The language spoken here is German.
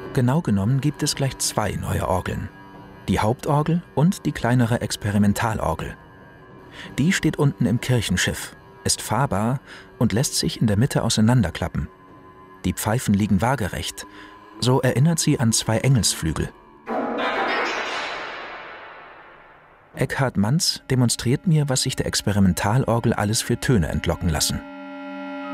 Genau genommen gibt es gleich 2 neue Orgeln. Die Hauptorgel und die kleinere Experimentalorgel. Die steht unten im Kirchenschiff, ist fahrbar und lässt sich in der Mitte auseinanderklappen. Die Pfeifen liegen waagerecht. So erinnert sie an 2 Engelsflügel. Eckhard Manz demonstriert mir, was sich der Experimentalorgel alles für Töne entlocken lassen.